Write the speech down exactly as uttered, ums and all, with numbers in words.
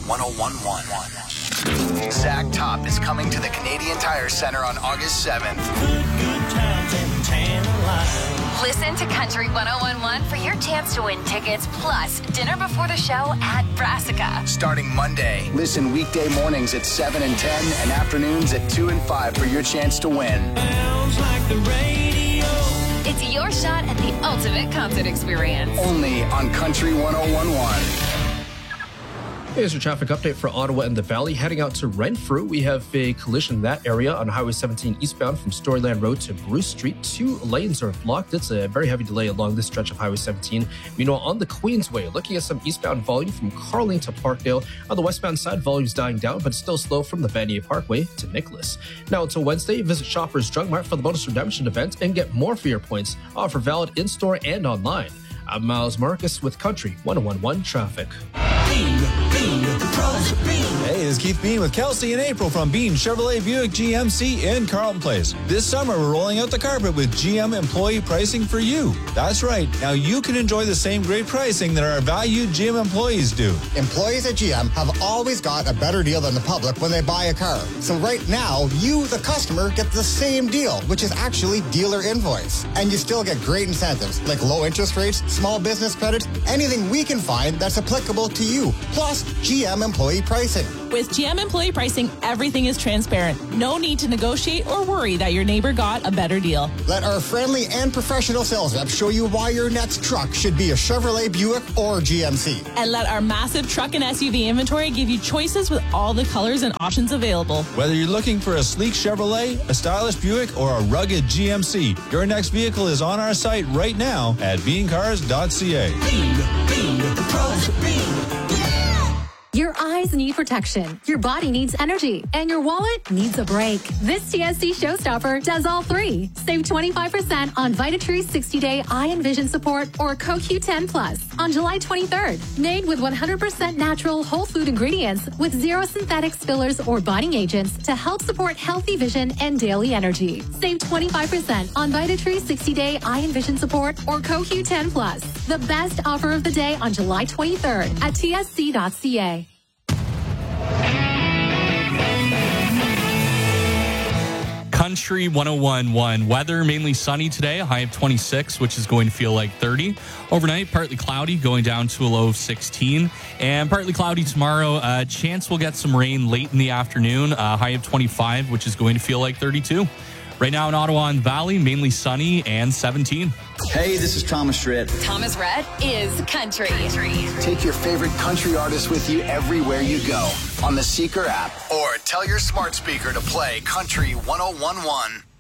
ten eleven. Zach Top is coming to the Canadian Tire Centre on August seventh. Listen to Country ten eleven for your chance to win tickets plus dinner before the show at Brassica. Starting Monday, listen weekday mornings at seven and ten and afternoons at two and five for your chance to win. Sounds like the radio. It's your shot at the ultimate concert experience. Only on Country ten eleven. Here's your traffic update for Ottawa and the Valley. Heading out to Renfrew, we have a collision in that area on Highway seventeen eastbound from Storyland Road to Bruce Street. Two lanes are blocked. It's a very heavy delay along this stretch of Highway seventeen. Meanwhile, on the Queensway, looking at some eastbound volume from Carling to Parkdale. On the westbound side, volume's dying down, but still slow from the Vanier Parkway to Nicholas. Now until Wednesday, visit Shoppers Drug Mart for the bonus redemption event and get more for your points. Offer valid in-store and online. I'm Miles Marcus with Country ten eleven Traffic. Bean, Bean, the pros of Bean. Hey, this is Keith Bean with Kelsey and April from Bean Chevrolet Buick G M C in Carlton Place. This summer, we're rolling out the carpet with G M employee pricing for you. That's right. Now you can enjoy the same great pricing that our valued G M employees do. Employees at G M have always got a better deal than the public when they buy a car. So right now, you, the customer, get the same deal, which is actually dealer invoice. And you still get great incentives like low interest rates, small business credits, anything we can find that's applicable to you. Plus, G M employee pricing. With G M employee pricing, everything is transparent. No need to negotiate or worry that your neighbor got a better deal. Let our friendly and professional sales reps show you why your next truck should be a Chevrolet Buick or G M C. And let our massive truck and S U V inventory give you choices with all the colors and options available. Whether you're looking for a sleek Chevrolet, a stylish Buick, or a rugged G M C, your next vehicle is on our site right now at bean cars dot c a. Bean, Bean, the pros of Bean. Your eyes need protection, your body needs energy, and your wallet needs a break. This T S C showstopper does all three. Save twenty-five percent on Vitatree sixty day eye and vision support or Co Q ten Plus on July twenty-third. Made with one hundred percent natural whole food ingredients with zero synthetics, fillers, or binding agents to help support healthy vision and daily energy. Save twenty-five percent on Vitatree sixty day eye and vision support or Co Q ten Plus. The best offer of the day on July twenty-third at T S C dot C A. Country ten eleven. Weather mainly sunny today, a high of twenty-six, which is going to feel like thirty. Overnight, partly cloudy, going down to a low of sixteen. And partly cloudy tomorrow. Uh, chance we'll get some rain late in the afternoon, a high of twenty-five, which is going to feel like thirty-two. Right now in Ottawa and Valley, mainly sunny and seventeen. Hey, this is Thomas Rhett. Thomas Rhett is Country. Take your favorite country artist with you everywhere you go on the Seeker app or tell your smart speaker to play Country ten eleven.